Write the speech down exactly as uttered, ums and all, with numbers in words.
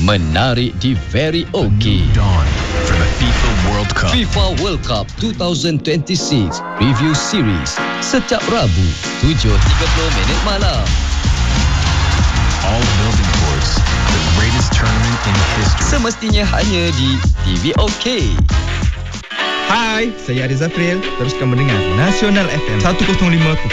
Menarik di Very OK. Dawn for the FIFA World Cup. FIFA World Cup dua ribu dua puluh enam Review Series setiap Rabu tujuh tiga puluh minit malam. All building towards the greatest tournament in history. Semestinya hanya di T V OK. Hai, saya Ariz Afril. Teruskan mendengar Nasional F M seratus lima